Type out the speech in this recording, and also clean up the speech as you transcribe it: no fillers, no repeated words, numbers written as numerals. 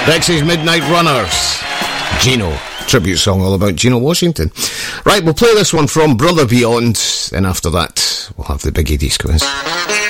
Rex's Midnight Runners. Gino. Tribute song all about Gino Washington. Right, we'll play this one from Brother Beyond, and after that, we'll have the Big 80s quiz.